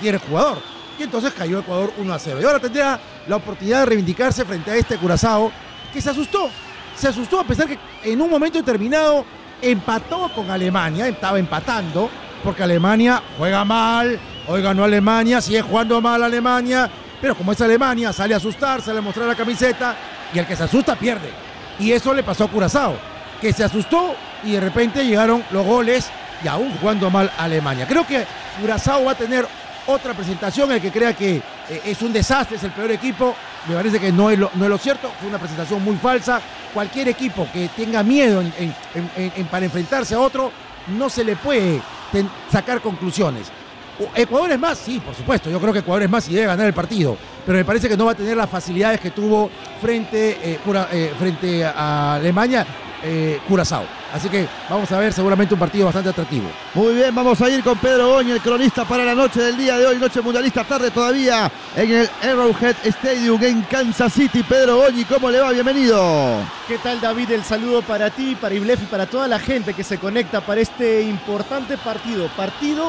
cualquier jugador. Y entonces cayó Ecuador 1-0. Y ahora tendría la oportunidad de reivindicarse frente a este Curazao, que se asustó. Se asustó a pesar que en un momento determinado empató con Alemania, estaba empatando, porque Alemania juega mal, hoy ganó Alemania, sigue jugando mal Alemania, pero como es Alemania, sale a asustar, sale a mostrar la camiseta, y el que se asusta pierde. Y eso le pasó a Curazao, que se asustó y de repente llegaron los goles y aún jugando mal Alemania. Creo que Curazao va a tener otra presentación. El que crea que es un desastre, es el peor equipo, me parece que no es lo cierto. Fue una presentación muy falsa. Cualquier equipo que tenga miedo para enfrentarse a otro, no se le puede sacar conclusiones. ¿Ecuador es más? Sí, por supuesto. Yo creo que Ecuador es más y debe ganar el partido. Pero me parece que no va a tener las facilidades que tuvo frente a Alemania, Curazao. Así que vamos a ver seguramente un partido bastante atractivo. Muy bien, vamos a ir con Pedro Goñi, el cronista para la noche del día de hoy, noche mundialista, tarde todavía en el Arrowhead Stadium en Kansas City. Pedro Goñi, ¿cómo le va? Bienvenido. ¿Qué tal, David? El saludo para ti, para Iblef y para toda la gente que se conecta para este importante partido. Partido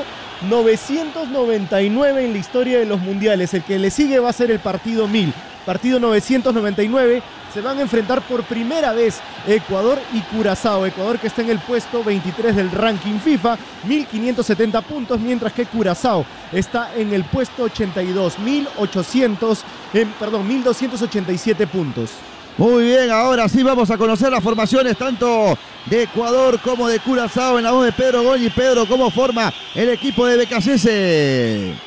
999 en la historia de los mundiales. El que le sigue va a ser el partido 1000. Partido 999. Se van a enfrentar por primera vez Ecuador y Curazao. Ecuador, que está en el puesto 23 del ranking FIFA, 1.570 puntos, mientras que Curazao está en el puesto 82, 1.287 puntos. Muy bien, ahora sí vamos a conocer las formaciones tanto de Ecuador como de Curazao en la voz de Pedro Goñi. Pedro, ¿cómo forma el equipo de BKCS?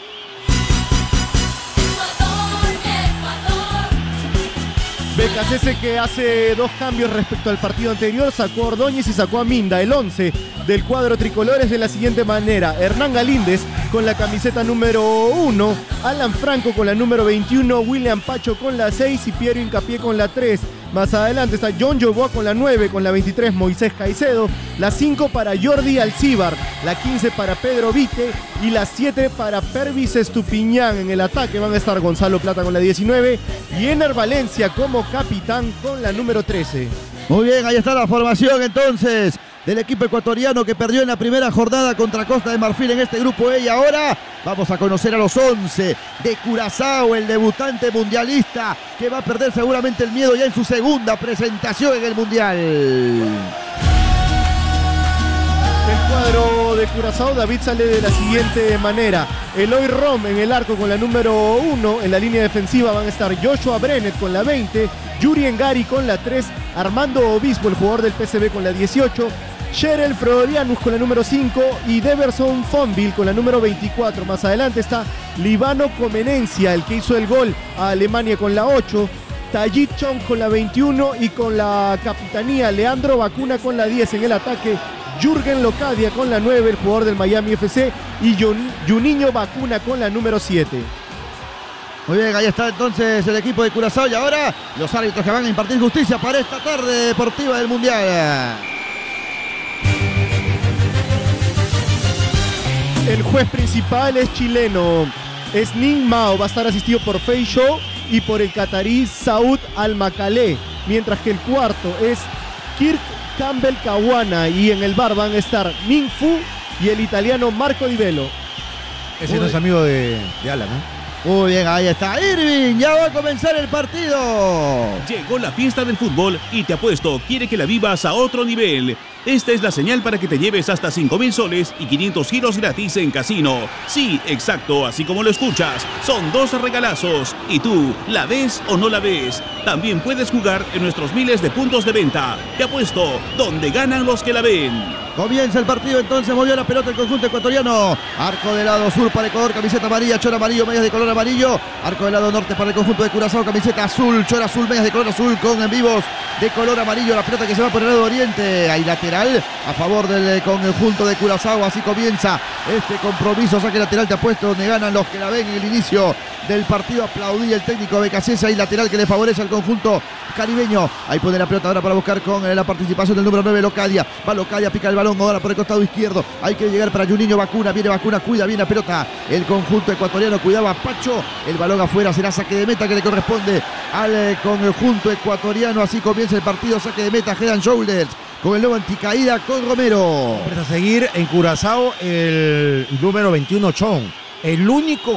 BKCS, que hace dos cambios respecto al partido anterior, sacó a Ordóñez y sacó a Minda. El 11 del cuadro tricolor es de la siguiente manera: Hernán Galíndez con la camiseta número 1, Alan Franco con la número 21, William Pacho con la 6 y Piero Hincapié con la 3. Más adelante está John Joboa con la 9, con la 23 Moisés Caicedo, la 5 para Jordi Alcíbar, la 15 para Pedro Vite y la 7 para Pervis Estupiñán. En el ataque van a estar Gonzalo Plata con la 19 y Ener Valencia como capitán con la número 13. Muy bien, ahí está la formación entonces del equipo ecuatoriano que perdió en la primera jornada contra Costa de Marfil en este grupo E. Y ahora vamos a conocer a los 11 de Curazao, el debutante mundialista que va a perder seguramente el miedo ya en su segunda presentación en el Mundial. El cuadro de Curazao, David, sale de la siguiente manera: Eloy Rom en el arco con la número 1, en la línea defensiva van a estar Joshua Brenet con la 20, Yuri Engari con la 3, Armando Obispo, el jugador del PSV, con la 18, Sherel Florianus con la número 5 y Deverson Fonville con la número 24. Más adelante está Libano Comenencia, el que hizo el gol a Alemania, con la 8, Tajit Chong con la 21 y con la capitanía Leandro Bacuna con la 10. En el ataque, Jürgen Locadia con la 9, el jugador del Miami FC, y Juninho Bacuna con la número 7. Muy bien, ahí está entonces el equipo de Curazao y ahora los árbitros que van a impartir justicia para esta tarde deportiva del Mundial. El juez principal es chileno, es Ning Mao, va a estar asistido por Fei Shou y por el catarí Saud Al-Makaleh, mientras que el cuarto es Kirk Campbell Caguana y en el bar van a estar Ming Fu y el italiano Marco Di Velo. Ese no es amigo de Alan, ¿no? Muy bien, ahí está Irving, ya va a comenzar el partido. Llegó la fiesta del fútbol y Te Apuesto quiere que la vivas a otro nivel. Esta es la señal para que te lleves hasta 5,000 soles y 500 giros gratis en casino. Sí, exacto, así como lo escuchas. Son 2 regalazos. ¿Y tú, la ves o no la ves? También puedes jugar en nuestros miles de puntos de venta. Te Apuesto, donde ganan los que la ven. Comienza el partido entonces, movió la pelota el conjunto ecuatoriano. Arco del lado sur para Ecuador, camiseta amarilla, chor amarillo, medias de color amarillo. Arco del lado norte para el conjunto de Curazao, camiseta azul, chor azul, medias de color azul con en vivos de color amarillo. La pelota que se va por el lado oriente. Hay lateral a favor del conjunto de Curazao. Así comienza este compromiso. Saque lateral Te Apuesto, donde ganan los que la ven. En el inicio del partido aplaudía el técnico BKCS. Hay lateral que le favorece al conjunto caribeño. Ahí pone la pelota ahora para buscar con la participación del número 9, Locadia. Va Locadia, pica el balón ahora por el costado izquierdo. Hay que llegar para Juninho Bacuna. Viene Bacuna, cuida bien la pelota. El conjunto ecuatoriano cuidaba a Pacho. El balón afuera, será saque de meta que le corresponde al conjunto ecuatoriano. Así comienza el partido. Saque de meta, Head and Shoulders con el nuevo anticaída con Romero. Vamos a seguir en Curazao el número 21, Chong. El único